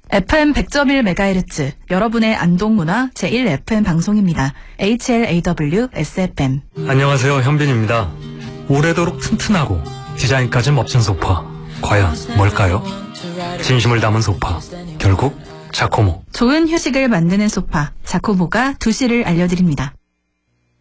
FM 100.1MHz 여러분의 안동문화 제1FM 방송입니다. HLAW SFM. 안녕하세요, 현빈입니다. 오래도록 튼튼하고 디자인까지 멋진 소파, 과연 뭘까요? 진심을 담은 소파, 결국 자코모. 좋은 휴식을 만드는 소파 자코모가 2시를 알려드립니다.